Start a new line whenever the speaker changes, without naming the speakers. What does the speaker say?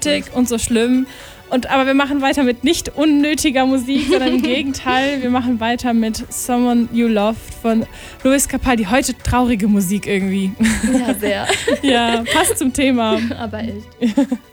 unnötig und so schlimm. Aber wir machen weiter mit nicht unnötiger Musik, sondern im Gegenteil. Wir machen weiter mit Someone You Loved von Lewis Capaldi. Heute traurige Musik irgendwie.
Ja, sehr.
Ja, passt zum Thema.
Aber echt.